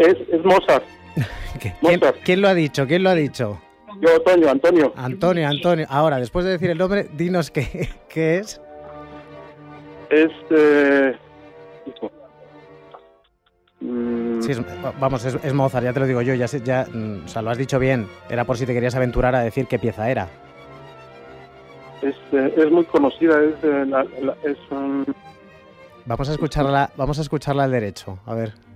Es Mozart. Mozart. ¿Quién lo ha dicho? ¿Quién lo ha dicho? Yo, Antonio. Antonio. Ahora, después de decir el nombre, dinos qué es. Es... Sí, es Mozart, ya te lo digo yo, o sea, lo has dicho bien. Era por si te querías aventurar a decir qué pieza era. Es muy conocida, Vamos a escucharla al derecho, a ver.